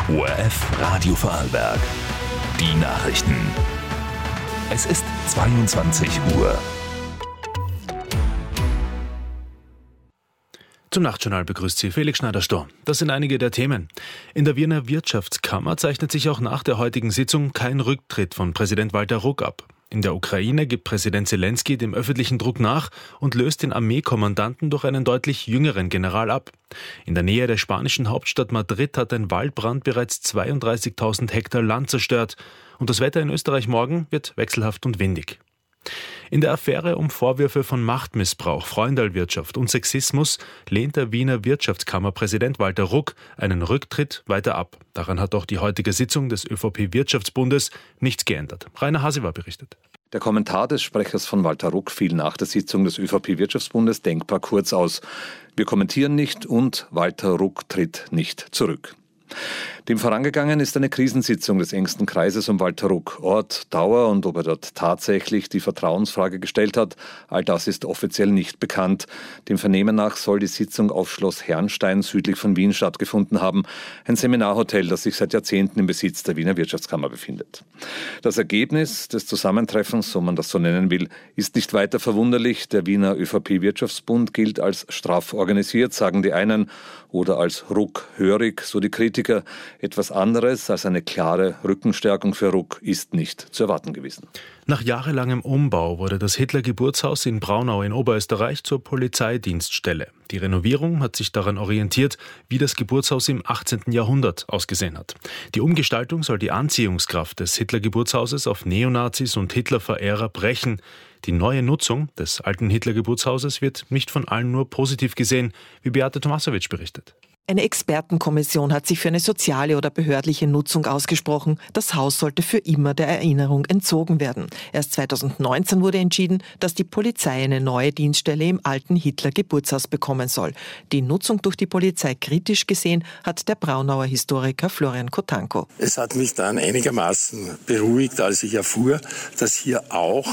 ORF Radio Vorarlberg. Die Nachrichten. Es ist 22 Uhr. Zum Nachtjournal begrüßt Sie Felix Schneider-Stor. Das sind einige der Themen. In der Wiener Wirtschaftskammer zeichnet sich auch nach der heutigen Sitzung kein Rücktritt von Präsident Walter Ruck ab. In der Ukraine gibt Präsident Zelensky dem öffentlichen Druck nach und löst den Armeekommandanten durch einen deutlich jüngeren General ab. In der Nähe der spanischen Hauptstadt Madrid hat ein Waldbrand bereits 32.000 Hektar Land zerstört. Und das Wetter in Österreich morgen wird wechselhaft und windig. In der Affäre um Vorwürfe von Machtmissbrauch, Freundalwirtschaft und Sexismus lehnt der Wiener Wirtschaftskammerpräsident Walter Ruck einen Rücktritt weiter ab. Daran hat auch die heutige Sitzung des ÖVP-Wirtschaftsbundes nichts geändert. Rainer Hasewa berichtet. Der Kommentar des Sprechers von Walter Ruck fiel nach der Sitzung des ÖVP-Wirtschaftsbundes denkbar kurz aus. Wir kommentieren nicht und Walter Ruck tritt nicht zurück. Dem vorangegangen ist eine Krisensitzung des engsten Kreises um Walter Ruck. Ort, Dauer und ob er dort tatsächlich die Vertrauensfrage gestellt hat, all das ist offiziell nicht bekannt. Dem Vernehmen nach soll die Sitzung auf Schloss Herrnstein südlich von Wien stattgefunden haben. Ein Seminarhotel, das sich seit Jahrzehnten im Besitz der Wiener Wirtschaftskammer befindet. Das Ergebnis des Zusammentreffens, so man das so nennen will, ist nicht weiter verwunderlich. Der Wiener ÖVP-Wirtschaftsbund gilt als straff organisiert, sagen die einen, oder als ruckhörig, so die Kritiker. Etwas anderes als eine klare Rückenstärkung für Ruck ist nicht zu erwarten gewesen. Nach jahrelangem Umbau wurde das Hitler-Geburtshaus in Braunau in Oberösterreich zur Polizeidienststelle. Die Renovierung hat sich daran orientiert, wie das Geburtshaus im 18. Jahrhundert ausgesehen hat. Die Umgestaltung soll die Anziehungskraft des Hitler-Geburtshauses auf Neonazis und Hitlerverehrer brechen. Die neue Nutzung des alten Hitler-Geburtshauses wird nicht von allen nur positiv gesehen, wie Beate Tomasowitsch berichtet. Eine Expertenkommission hat sich für eine soziale oder behördliche Nutzung ausgesprochen. Das Haus sollte für immer der Erinnerung entzogen werden. Erst 2019 wurde entschieden, dass die Polizei eine neue Dienststelle im alten Hitler-Geburtshaus bekommen soll. Die Nutzung durch die Polizei kritisch gesehen hat der Braunauer Historiker Florian Kotanko. Es hat mich dann einigermaßen beruhigt, als ich erfuhr, dass hier auch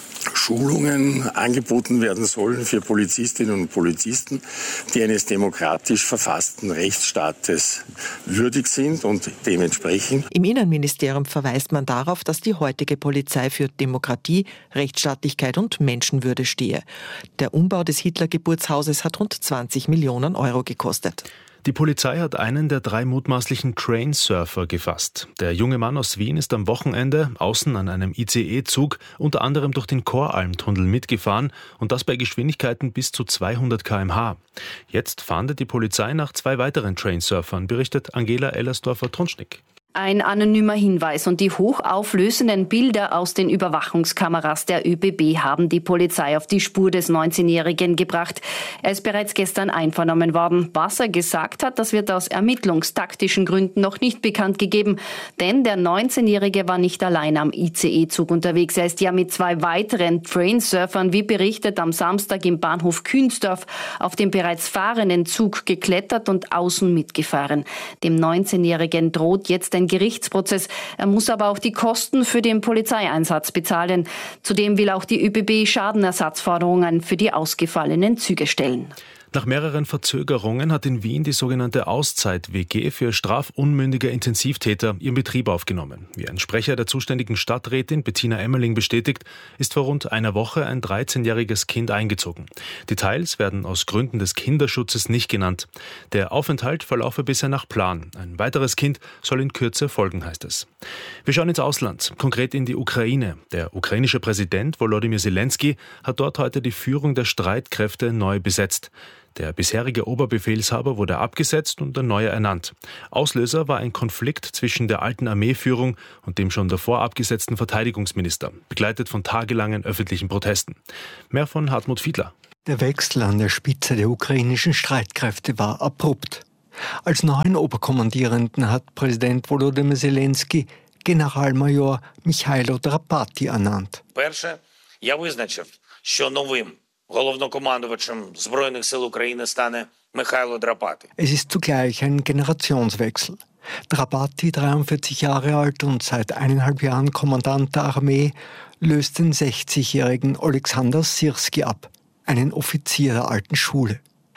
Schulungen angeboten werden sollen für Polizistinnen und Polizisten, die eines demokratisch verfassten Rechtsstaates würdig sind und dementsprechend. Im Innenministerium verweist man darauf, dass die heutige Polizei für Demokratie, Rechtsstaatlichkeit und Menschenwürde stehe. Der Umbau des Hitler-Geburtshauses hat rund 20 Millionen Euro gekostet. Die Polizei hat einen der 3 mutmaßlichen Trainsurfer gefasst. Der junge Mann aus Wien ist am Wochenende außen an einem ICE-Zug unter anderem durch den Koralmtunnel mitgefahren und das bei Geschwindigkeiten bis zu 200 km/h. Jetzt fahndet die Polizei nach 2 weiteren Trainsurfern, berichtet Angela Ellersdorfer-Trunschnick. Ein anonymer Hinweis und die hochauflösenden Bilder aus den Überwachungskameras der ÖBB haben die Polizei auf die Spur des 19-Jährigen gebracht. Er ist bereits gestern einvernommen worden. Was er gesagt hat, das wird aus ermittlungstaktischen Gründen noch nicht bekannt gegeben. Denn der 19-Jährige war nicht allein am ICE-Zug unterwegs. Er ist ja mit 2 weiteren Trainsurfern, wie berichtet, am Samstag im Bahnhof Künsdorf auf den bereits fahrenden Zug geklettert und außen mitgefahren. Dem 19-Jährigen droht jetzt ein Gerichtsprozess. Er muss aber auch die Kosten für den Polizeieinsatz bezahlen. Zudem will auch die ÖBB Schadenersatzforderungen für die ausgefallenen Züge stellen. Nach mehreren Verzögerungen hat in Wien die sogenannte Auszeit-WG für strafunmündige Intensivtäter ihren Betrieb aufgenommen. Wie ein Sprecher der zuständigen Stadträtin Bettina Emmerling bestätigt, ist vor rund einer Woche ein 13-jähriges Kind eingezogen. Details werden aus Gründen des Kinderschutzes nicht genannt. Der Aufenthalt verlaufe bisher nach Plan. Ein weiteres Kind soll in Kürze folgen, heißt es. Wir schauen ins Ausland, konkret in die Ukraine. Der ukrainische Präsident Volodymyr Zelensky hat dort heute die Führung der Streitkräfte neu besetzt. Der bisherige Oberbefehlshaber wurde abgesetzt und ein neuer ernannt. Auslöser war ein Konflikt zwischen der alten Armeeführung und dem schon davor abgesetzten Verteidigungsminister, begleitet von tagelangen öffentlichen Protesten. Mehr von Hartmut Fiedler. Der Wechsel an der Spitze der ukrainischen Streitkräfte war abrupt. Als neuen Oberkommandierenden hat Präsident Volodymyr Zelensky Generalmajor Michailo Drapati ernannt. Перше, я визначив, що новим головнокомандувачем Збройних сил України стане Михайло Драпати. Es ist zugleich ein Generationswechsel. Drapati, 43 Jahre alt und seit 1,5 Jahren Kommandant der Armee, löst den 60-jährigen Oleksandr Syrski ab, einen Offizier der alten Schule.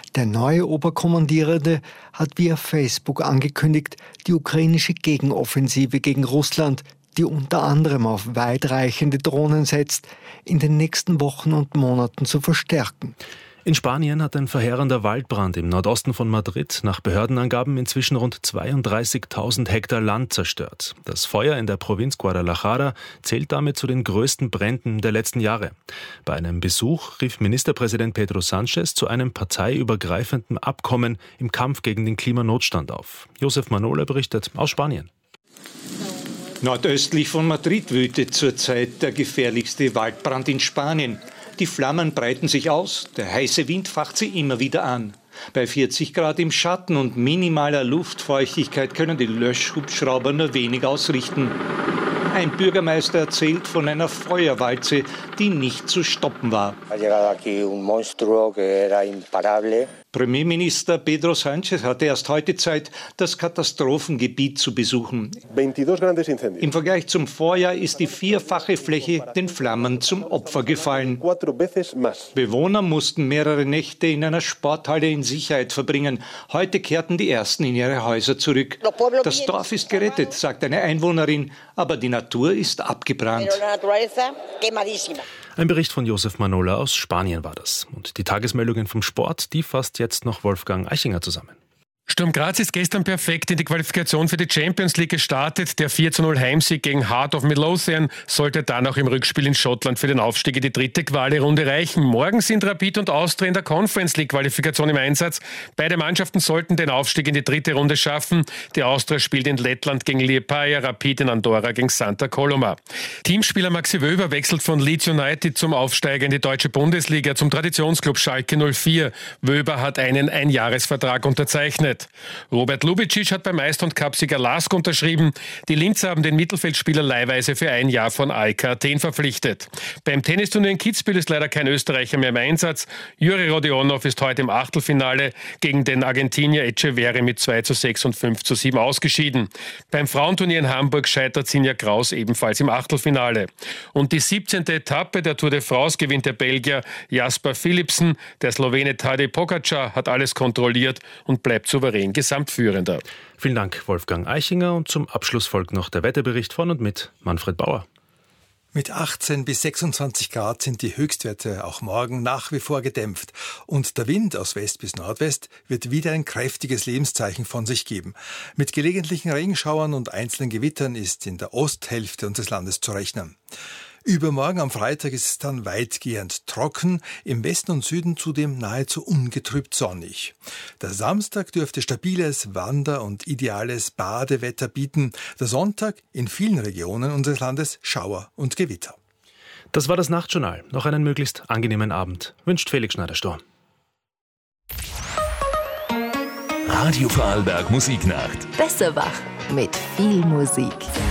Der neue Oberkommandierende hat via Facebook angekündigt, die ukrainische Gegenoffensive gegen Russland, die unter anderem auf weitreichende Drohnen setzt, in den nächsten Wochen und Monaten zu verstärken. In Spanien hat ein verheerender Waldbrand im Nordosten von Madrid nach Behördenangaben inzwischen rund 32.000 Hektar Land zerstört. Das Feuer in der Provinz Guadalajara zählt damit zu den größten Bränden der letzten Jahre. Bei einem Besuch rief Ministerpräsident Pedro Sánchez zu einem parteiübergreifenden Abkommen im Kampf gegen den Klimanotstand auf. Josef Manola berichtet aus Spanien. Nordöstlich von Madrid wütet zurzeit der gefährlichste Waldbrand in Spanien. Die Flammen breiten sich aus, der heiße Wind facht sie immer wieder an. Bei 40 Grad im Schatten und minimaler Luftfeuchtigkeit können die Löschhubschrauber nur wenig ausrichten. Ein Bürgermeister erzählt von einer Feuerwalze, die nicht zu stoppen war. Premierminister Pedro Sánchez hatte erst heute Zeit, das Katastrophengebiet zu besuchen. Im Vergleich zum Vorjahr ist die vierfache Fläche den Flammen zum Opfer gefallen. Bewohner mussten mehrere Nächte in einer Sporthalle in Sicherheit verbringen. Heute kehrten die Ersten in ihre Häuser zurück. Das Dorf ist gerettet, sagt eine Einwohnerin, aber die Natur ist abgebrannt. Ein Bericht von Josef Manola aus Spanien war das. Und die Tagesmeldungen vom Sport, die fasst jetzt noch Wolfgang Eichinger zusammen. Sturm Graz ist gestern perfekt in die Qualifikation für die Champions League gestartet. Der 4:0 Heimsieg gegen Heart of Midlothian sollte dann auch im Rückspiel in Schottland für den Aufstieg in die dritte Quali-Runde reichen. Morgen sind Rapid und Austria in der Conference League-Qualifikation im Einsatz. Beide Mannschaften sollten den Aufstieg in die dritte Runde schaffen. Die Austria spielt in Lettland gegen Liepaja, Rapid in Andorra gegen Santa Coloma. Teamspieler Maxi Wöber wechselt von Leeds United zum Aufsteiger in die deutsche Bundesliga, zum Traditionsclub Schalke 04. Wöber hat einen Einjahresvertrag unterzeichnet. Robert Lubicic hat beim Meister- und Cupsieger LASK unterschrieben. Die Linzer haben den Mittelfeldspieler leihweise für ein Jahr von AEK Athen verpflichtet. Beim Tennisturnier in Kitzbühel ist leider kein Österreicher mehr im Einsatz. Juri Rodionov ist heute im Achtelfinale gegen den Argentinier Echeverri mit 2:6 und 5:7 ausgeschieden. Beim Frauenturnier in Hamburg scheitert Sinja Kraus ebenfalls im Achtelfinale. Und die 17. Etappe der Tour de France gewinnt der Belgier Jasper Philipsen. Der Slowene Tadej Pogačar hat alles kontrolliert und bleibt souverän Gesamtführender. Vielen Dank, Wolfgang Eichinger. Und zum Abschluss folgt noch der Wetterbericht von und mit Manfred Bauer. Mit 18 bis 26 Grad sind die Höchstwerte auch morgen nach wie vor gedämpft. Und der Wind aus West bis Nordwest wird wieder ein kräftiges Lebenszeichen von sich geben. Mit gelegentlichen Regenschauern und einzelnen Gewittern ist in der Osthälfte unseres Landes zu rechnen. Übermorgen am Freitag ist es dann weitgehend trocken, im Westen und Süden zudem nahezu ungetrübt sonnig. Der Samstag dürfte stabiles Wander- und ideales Badewetter bieten. Der Sonntag in vielen Regionen unseres Landes Schauer und Gewitter. Das war das Nachtjournal. Noch einen möglichst angenehmen Abend. Wünscht Felix Schneider-Storm. Radio Vorarlberg Musiknacht. Besser wach mit viel Musik.